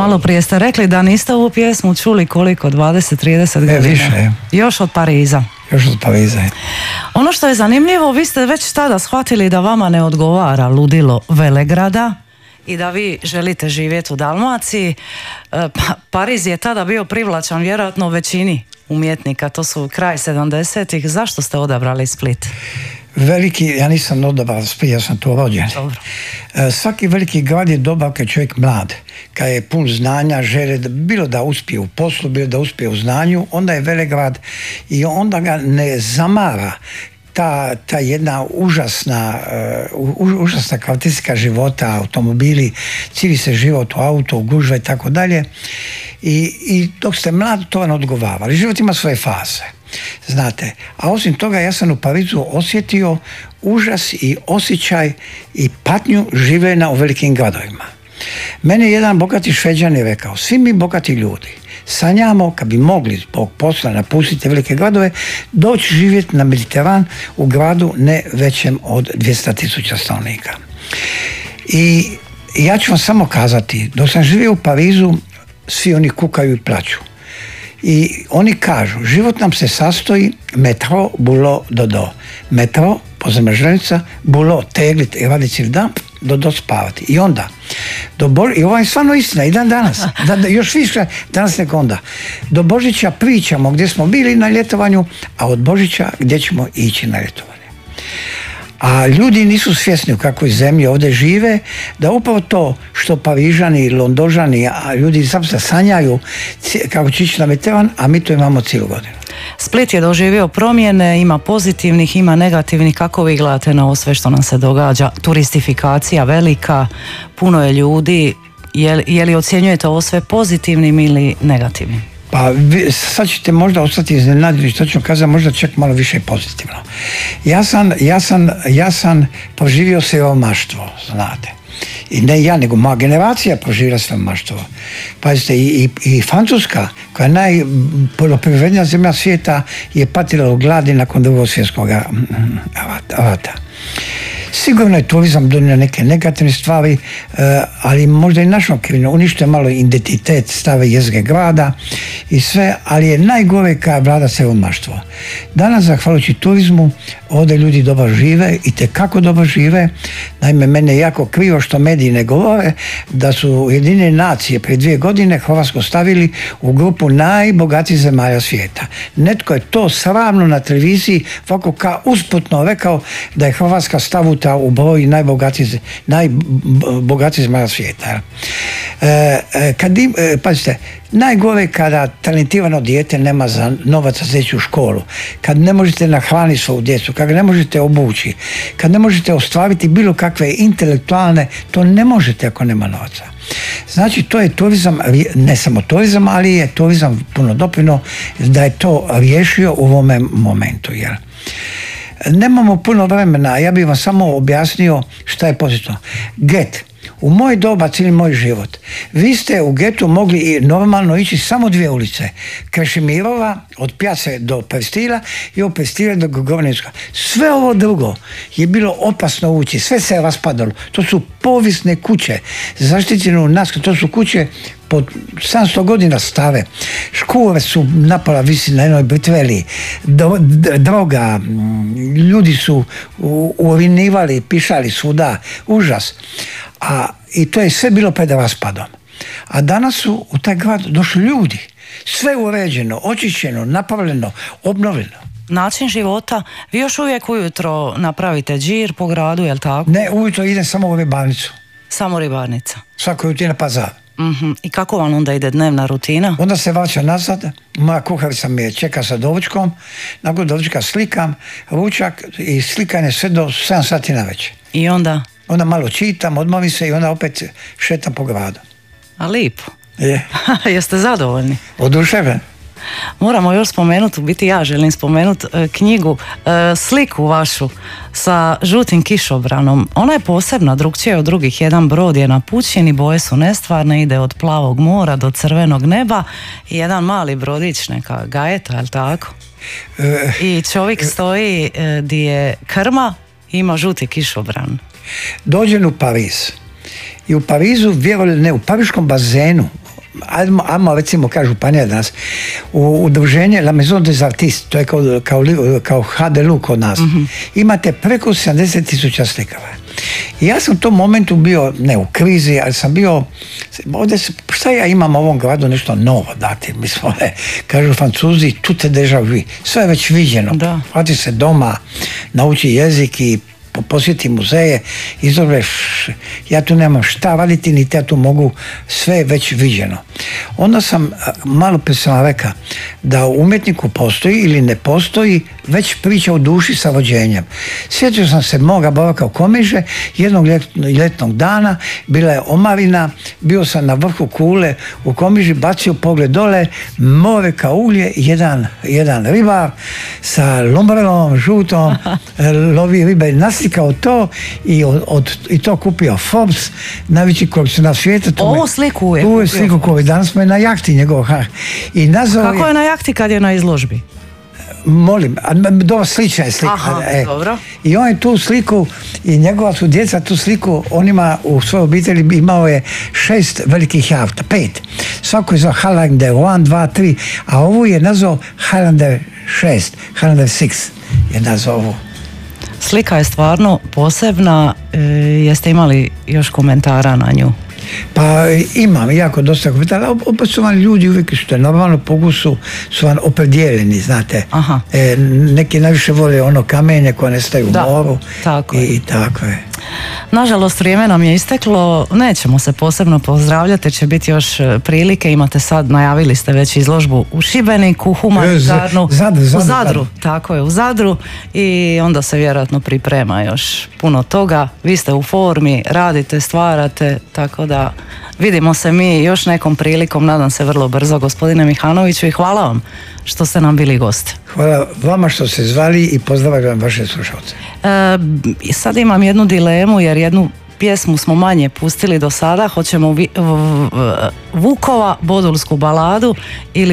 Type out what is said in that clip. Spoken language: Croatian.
Malo prije ste rekli da niste ovu pjesmu čuli koliko, 20-30 godina? Više. Još od Pariza. Još od Pariza. Ono što je zanimljivo, vi ste već tada shvatili da vama ne odgovara ludilo Velegrada i da vi želite živjeti u Dalmaciji. Pariz je tada bio privlačan vjerojatno većini umjetnika, to su kraj 70-ih. Zašto ste odabrali Split? Veliki, ja nisam odabrao Split, ja sam tu rođen. Dobro. Svaki veliki grad je dobar kad je čovjek mlad, kad je pun znanja, žele, bilo da uspije u poslu, bilo da uspije u znanju, onda je Velegrad i onda ga ne zamara ta jedna užasna karakteristika života, automobili, cijeli se život u auto, u gužve i tako dalje. I dok ste mlad, to vam odgovara. Ali život ima svoje faze, znate. A osim toga, ja sam u Parizu osjetio užas i osjećaj i patnju življenja u velikim gradovima. Mene je jedan bogati Šveđan je rekao, svi mi bogati ljudi sanjamo kad bi mogli zbog posla napustiti velike gradove, doći živjeti na Mediteran u gradu ne većem od 200.000 stanovnika. I ja ću vam samo kazati, dok sam živio u Parizu, svi oni kukaju i plaću. I oni kažu, život nam se sastoji metro, bulo, dodo. Metro, podzemna željeznica, bulo, teglit i raditi cijeli dan, dodo spavati. I onda, i ovo je stvarno istina, i dan danas, još više danas nego onda. Do Božića pričamo gdje smo bili na ljetovanju, a od Božića gdje ćemo ići na ljetovanje. A ljudi nisu svjesni u kakvoj zemlji ovdje žive, da upravo to što Parižani, Londožani, a ljudi zapravo sanjaju kako će ići na Mediteran, a mi to imamo cijelu godinu. Split je doživio promjene, ima pozitivnih, ima negativnih. Kako vi gledate na ovo sve što nam se događa? Turistifikacija velika, puno je ljudi. Je li ocjenjujete ovo sve pozitivnim ili negativnim? Pa sad ćete možda ostati iznenadili što ću kazati, možda čak malo više pozitivno. Ja sam proživio siromaštvo, znate. I ne ja, nego moja generacija proživjela siromaštvo. Pazite, i Francuska, koja je najpoljoprivrednija zemlja svijeta, je patila u gladi nakon Drugog svjetskog rata. Sigurno je turizam donio neke negativne stvari, ali možda i našom krivinu. Uništio malo identitet stave jezgre grada i sve, ali je najgore kad vlada siromaštvo. Danas, zahvaljujući turizmu, ovdje ljudi dobro žive i tekako dobro žive. Naime, mene je jako krivo što mediji ne govore da su Ujedinjene nacije prije 2 godine Hrvatsku stavili u grupu najbogatijih zemalja svijeta. Netko je to sramno na televiziji ovako kao usputno rekao da je Hrvatska stavuta u broj najbogatijih zemalja svijeta. Pazite, najgore kada talentirano dijete nema za novaca za ići u školu, kad ne možete nahraniti svoju djecu, kad ne možete obući, kad ne možete ostvariti bilo kakve intelektualne, to ne možete ako nema novaca. Znači, to je turizam, ne samo turizam, ali je turizam puno doprinio da je to riješio u ovome momentu. Jel? Nemamo puno vremena, ja bih vam samo objasnio šta je pozitivno. Get. U moj doba, cijeli moj život, vi ste u getu mogli i normalno ići samo 2 ulice. Krešimirova, od Pjace do Prestila i od Prestila do Gogornička. Sve ovo drugo je bilo opasno ući, sve se je raspadalo. To su povijesne kuće, zaštićene u nas, to su kuće pod 700 godina stare. Škure su napola visi na jednoj britveli, droga, ljudi su urinivali, pišali svuda, užas. I to je sve bilo pred raspadom. A danas su u taj grad došli ljudi. Sve uređeno, očišćeno, napravljeno, obnovljeno. Način života, vi još uvijek ujutro napravite džir po gradu, je li tako? Ne, ujutro idem samo u ribarnicu. Samo ribarnica? Svako jutro na pazar. I kako vam onda ide dnevna rutina? Onda se vraća nazad, moja kuharica me čeka sa doručkom, nakon doručka slikam, ručak i slikanje sve do 7 sati navečer. I onda? Onda malo čitam, odmorim se i onda opet šetam po gradu. A lipo. Je. Jeste zadovoljni? Oduševljen. Moramo još spomenuti, u biti ja želim spomenuti knjigu, sliku vašu sa žutim kišobranom. Ona je posebna, drugčija od drugih. Jedan brod je na pučini, boje su nestvarne, ide od plavog mora do crvenog neba i jedan mali brodić, neka gajeta, je li tako? I čovjek stoji di je krma, ima žuti kišobran. Dođem u Pariz i u Parizu, vjerovali ne, u pariškom bazenu ajmo recimo kažu Županija danas, udruženje La Maison des Artistes, to je kao HDLU kod nas, imate preko 70.000 slikara. I ja sam u tom momentu bio, ne u krizi, ali sam bio, ovdje, šta ja imam u ovom gradu nešto novo dati, mi smo, kažu Francuzi, tout est déjà vu, sve je već viđeno, vrati se doma, nauči jezik i posjeti muzeje, izdobreš, ja tu nemam šta raditi, niti ja tu mogu, sve već viđeno. Onda sam, malo prije sam rekao, da u umjetniku postoji ili ne postoji već priča u duši sa vođenjem. Sjetio sam se moga boravka u Komiže, jednog ljetnog dana, bila je omarina, bio sam na vrhu kule u Komiži, bacio pogled dole, more kao ulje, jedan ribar sa lombrelom žutom, lovi ribe, naslikao to i to kupio Forbes, najveći kolekcionar svijeta. Ovu sliku je kupio. Tu je sliku koju danas smo je na jahti njegov. Kako je na jahti kad je na izložbi? Molim, slična je slika. Aha, dobro. I on je tu sliku, i njegova su djeca tu sliku, on ima u svojoj obitelji, imao je 6 velikih jahta, 5. Svako je zvao Highlander 1, 2, 3, a ovu je nazvao Highlander 6, Highlander 6 je nazvao ovu. Slika je stvarno posebna, jeste imali još komentara na nju? Pa imam jako dosta komentara, opet su vam ljudi uvijek što je normalno po gusu su vam opredijeljeni, znate. Neki najviše vole ono kamenje koje nestaju u moru. I tako je. Nažalost, vrijeme nam je isteklo, nećemo se posebno pozdravljati, će biti još prilike, imate sad, najavili ste već izložbu u Šibeniku, humanitarnu, u Zadru, tako je, u Zadru, i onda se vjerojatno priprema još puno toga, vi ste u formi, radite, stvarate, tako da vidimo se mi još nekom prilikom, nadam se vrlo brzo, gospodine Mihanoviću, i hvala vam što ste nam bili gost. Hvala vama što ste zvali i pozdravljam vaše slušalce. Sad imam jednu dilemu, jer jednu pjesmu smo manje pustili do sada, hoćemo Vukova, Bodulsku baladu ili